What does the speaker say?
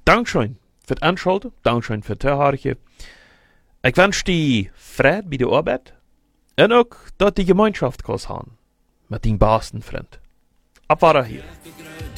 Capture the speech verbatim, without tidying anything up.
Dankeschön für het Anschalten, Dankeschön für het Zuhören. Ich wünsche dir Friede bei der Arbeit und auch, dass die Gemeinschaft kann haben mit deinem besten Freund. Abwarten hier.